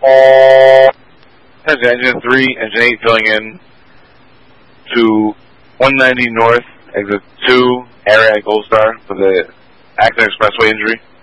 Attention engine 3, engine 8 filling in to 190 north, exit 2, area at Gold Star for the accident expressway injury.